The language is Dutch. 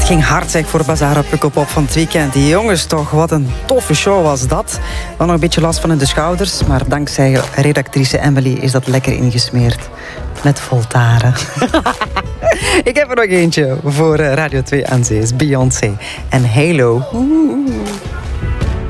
Het ging hard zeg voor Bazaar Pukkelpop van het weekend. Die jongens toch, wat een toffe show was dat. Wel nog een beetje last van in de schouders, maar dankzij redactrice Emily is dat lekker ingesmeerd. Met Voltaren. Ik heb er nog eentje voor Radio 2 aan zee. Is Beyoncé en Halo.